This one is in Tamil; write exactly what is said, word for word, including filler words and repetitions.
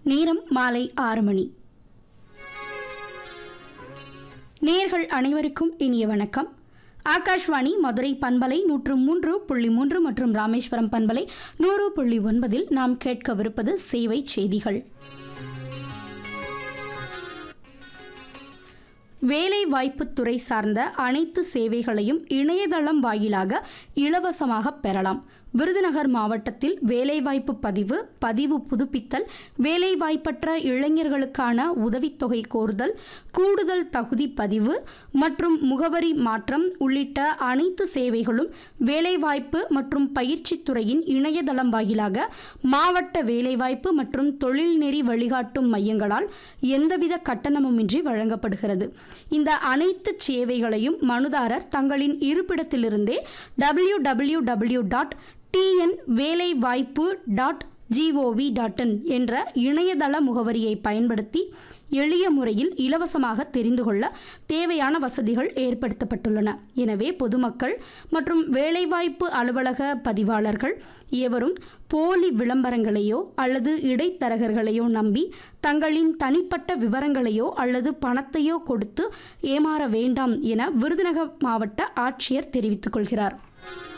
நேரம் மாலை ஆறு மணி. நேயர்கள் அனைவருக்கும் இனிய வணக்கம். ஆகாஷ்வாணி மதுரை பண்பலை நூற்று மூன்று புள்ளி மூன்று மற்றும் ராமேஸ்வரம் பண்பலை நூறு புள்ளி ஒன்பதில் நாம் கேட்கவிருப்பது சேவை செய்திகள். வேலை வாய்ப்புத்துறை சார்ந்த அனைத்து சேவைகளையும் இணையதளம் வாயிலாக இலவசமாக பெறலாம். விருதுநகர் மாவட்டத்தில் வேலைவாய்ப்பு பதிவு, பதிவு புதுப்பித்தல், வேலைவாய்ப்பற்ற இளைஞர்களுக்கான உதவித்தொகை கோருதல், கூடுதல் தகுதி பதிவு மற்றும் முகவரி மாற்றம் உள்ளிட்ட அனைத்து சேவைகளும் வேலைவாய்ப்பு மற்றும் பயிற்சி துறையின் இணையதளம் வாயிலாக மாவட்ட வேலைவாய்ப்பு மற்றும் தொழில்நெறி வழிகாட்டும் மையங்களால் எந்தவித கட்டணமுமின்றி வழங்கப்படுகிறது. இந்த அனைத்து சேவைகளையும் மனுதாரர் தங்களின் இருப்பிடத்திலிருந்தே W W W dot TN வேலைவாய்ப்பு டாட் ஜிஓவி டாட் இன் என்ற இணையதள முகவரியை பயன்படுத்தி எளிய முறையில் இலவசமாக தெரிந்து கொள்ள தேவையான வசதிகள் ஏற்படுத்தப்பட்டுள்ளன. எனவே பொதுமக்கள் மற்றும் வேலைவாய்ப்பு அலுவலக பதிவாளர்கள் எவரும் போலி விளம்பரங்களையோ அல்லது இடைத்தரகர்களையோ நம்பி தங்களின் தனிப்பட்ட விவரங்களையோ அல்லது பணத்தையோ கொடுத்து ஏமாற வேண்டாம் என விருதுநகர் மாவட்ட ஆட்சியர் தெரிவித்துக் கொள்கிறார்.